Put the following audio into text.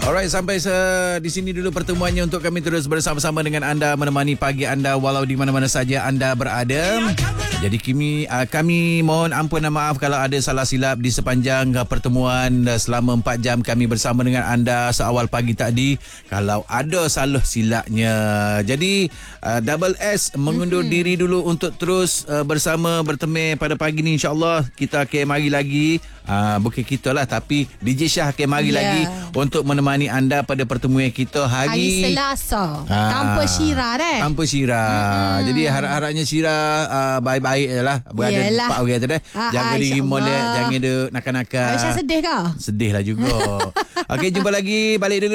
Alright, sampai di sini dulu pertemuannya untuk kami terus bersama-sama dengan anda, menemani pagi anda walau di mana-mana saja anda berada. Jadi kami mohon ampun dan maaf kalau ada salah silap di sepanjang pertemuan selama 4 jam kami bersama dengan anda seawal pagi tadi. Kalau ada salah silapnya. Jadi Double S mengundur diri dulu untuk terus bersama bertemu pada pagi ni, insyaAllah kita akan mari lagi. Bukan kita lah, tapi DJ Syah akan mari lagi untuk menemani anda pada pertemuan kita hari Selasa. Tanpa Syira deh. Tanpa Syira. Jadi harap-harapnya Syira baik-baik je lah. Berada tempat orang tu deh. Jaga diri molek, jangan ada nakal-nakal. Aisyah sedih ke? Sedih lah juga. Okey, jumpa lagi. Balik dulu.